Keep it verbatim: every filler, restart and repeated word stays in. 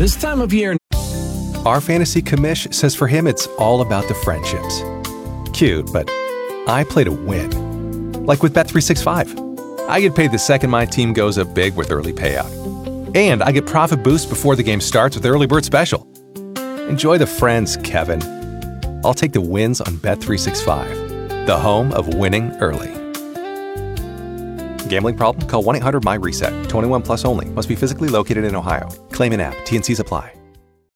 This time of year. Our fantasy commish says for him it's all about the friendships. Cute, but I play to win. Like with Bet three sixty-five. I get paid the second my team goes up big with early payout. And I get profit boost before the game starts with Early Bird Special. Enjoy the friends, Kevin. I'll take the wins on Bet three sixty-five, the home of winning early. Gambling problem? Call one eight hundred M Y RESET. twenty-one plus only. Must be physically located in Ohio. Claim in app. T N Cs apply.